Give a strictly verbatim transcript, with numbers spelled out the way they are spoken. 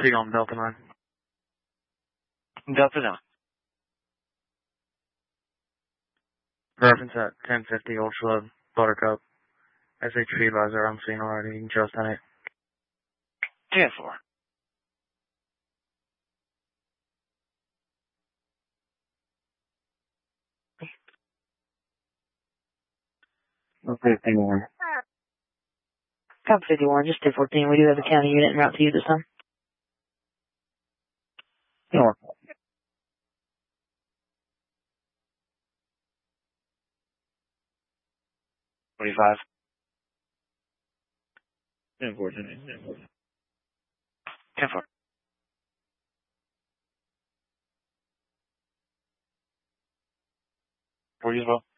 City on Delta nine. Delta nine. Reference at ten fifty Old Schlub, Buttercup. S H P advisor on scene already. You can trust on it. ten four. Okay, fifty-one. Cop fifty-one, just two fourteen. We do have a county unit en route to you this time. North. twenty-five. ten four, ten four. ten four. For you as well.